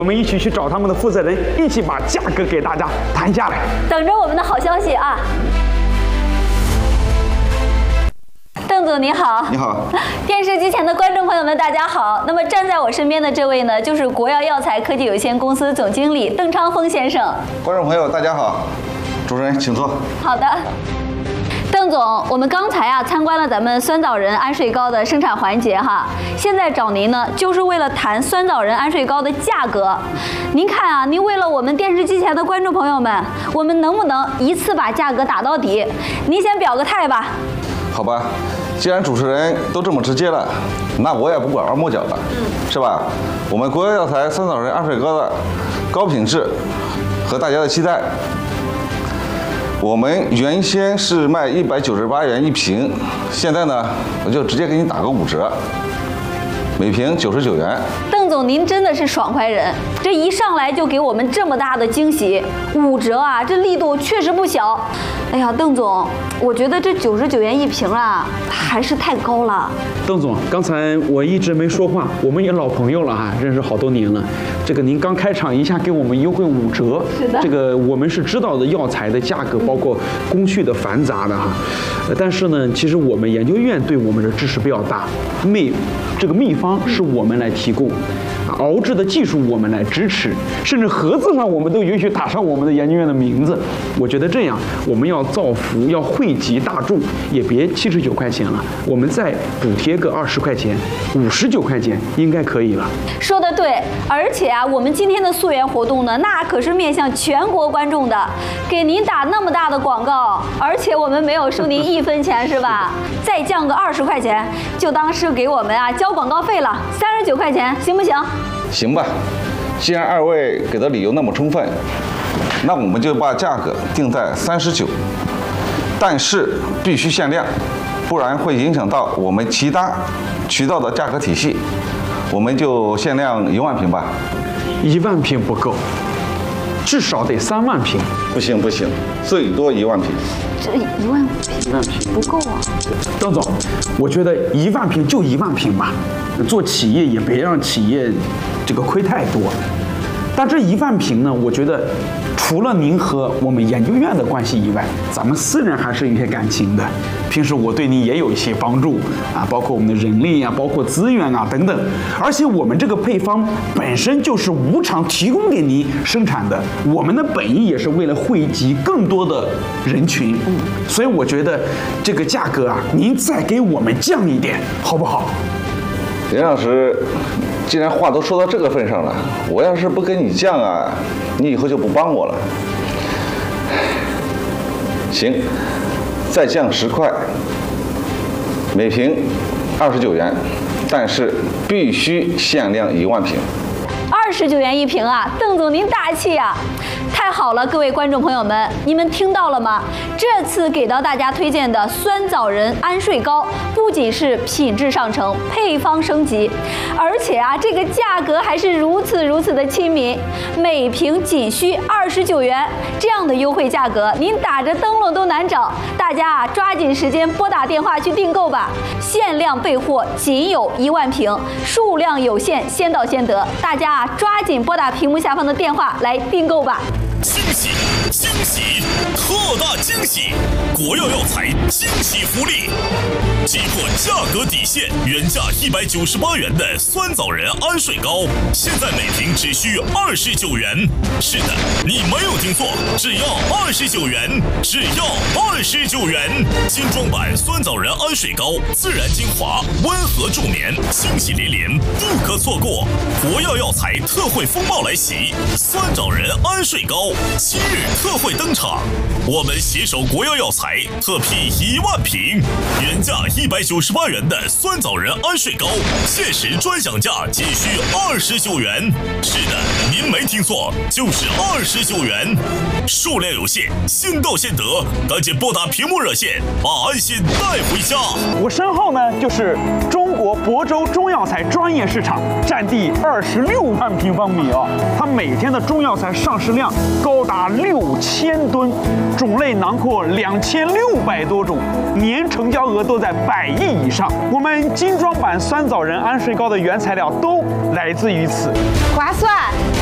我们一起去找他们的负责人，一起把价格给大家谈下来。 等着我们的好消息啊！邓总您好， 你好， 电视机前的观众朋友们，大家好。那么站在我身边的这位呢，就是国药药材科技有限公司总经理邓昌峰先生。 观众朋友大家好，主持人请坐。 好的。邓总，我们刚才参观了咱们酸枣仁安睡膏的生产环节哈，现在找您呢，就是为了谈酸枣仁安睡膏的价格。您看啊，您为了我们电视机前的观众朋友们，我们能不能一次把价格打到底？您先表个态吧。 好吧，既然主持人都这么直接了，那我也不拐弯抹角了，是吧？我们国药药材酸枣仁安睡膏的高品质和大家的期待。我们原先是卖198元一瓶，现在呢，我就直接给你打个5折，每瓶99元。 邓总，您真的是爽快人，这一上来就给我们这么大的惊喜，5折啊，这力度确实不小。哎呀，邓总，我觉得这99元一瓶啊，还是太高了。 邓总，刚才我一直没说话，我们也老朋友了哈，认识好多年了。这个您刚开场一下给我们优惠5折， 是的， 这个我们是知道的药材的价格，包括工序的繁杂的哈。但是呢，其实我们研究院对我们的支持比较大，这个秘方是我们来提供，熬制的技术我们来支持，甚至盒子上我们都允许打上我们的研究院的名字。我觉得这样我们要造福，要惠及大众，也别79块钱了，我们再补贴个20块钱，59块钱应该可以了。 说得对，而且啊，我们今天的溯源活动呢，那可是面向全国观众的，给您打那么大的广告，而且我们没有收您1分钱，是吧？再降个20块钱，就当是给我们交广告费了，39块钱，行不行？ 行吧，既然二位给的理由那么充分，那我们就把价格定在39，但是必须限量，不然会影响到我们其他渠道的价格体系。我们就限量1万瓶吧。 1万瓶不够，至少得3万瓶。 不行不行，最多1万瓶。 这1万瓶不够啊。 邓总，我觉得1万瓶就1万瓶吧，做企业也别让企业这个亏太多。但这1万瓶呢，我觉得除了您和我们研究院的关系以外，咱们私人还是有些感情的。平时我对您也有一些帮助啊，包括我们的人力啊，包括资源啊等等。而且我们这个配方本身就是无偿提供给您生产的，我们的本意也是为了惠及更多的人群。所以我觉得这个价格啊，您再给我们降一点，好不好？ 林老师，既然话都说到这个份上了，我要是不给你降啊，你以后就不帮我了。行，再降10块，每瓶29元，但是必须限量1万瓶。 29元一瓶啊，邓总您大气啊！太好了，各位观众朋友们，你们听到了吗？这次给到大家推荐的酸枣仁安睡膏，不仅是品质上乘，配方升级，而且这个价格还是如此的亲民，每瓶仅需29元，这样的优惠价格，您打着灯笼都难找。大家抓紧时间拨打电话去订购吧，限量备货，仅有1万瓶，数量有限，先到先得。大家抓紧拨打屏幕下方的电话来订购吧。 惊喜！惊喜！特大惊喜！国药药材惊喜福利！击破价格底线，原价198元的酸枣仁安睡膏，现在每瓶只需29元。是的，你没有听错，只要29元，只要29元！精装版酸枣仁安睡膏，自然精华，温和助眠，惊喜连连，不可错过！国药药材特惠风暴来袭，酸枣仁安睡膏7日特惠登场，我们携手国药药材特批1万瓶，原价198元的酸枣仁安睡膏，限时专享价仅需29元。是的，您没听错，就是29元，数量有限，先到先得，赶紧拨打屏幕热线，把安心带回家。 我身后呢就是中国亳州中药材专业市场，占地26万平方米啊，它每天的中药材上市量高达6000吨，种类囊括2600多种，年成交额都在100亿以上。我们精装版酸枣仁安睡膏的原材料都来自于此， 划算。